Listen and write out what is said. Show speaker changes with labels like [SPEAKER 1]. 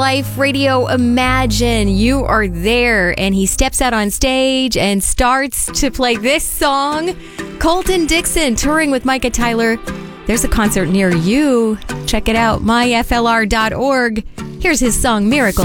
[SPEAKER 1] Life Radio. Imagine you are there and he steps out on stage and starts to play this song. Colton Dixon touring with Micah Tyler. There's a concert near you. Check it out, myflr.org. Here's his song, Miracle.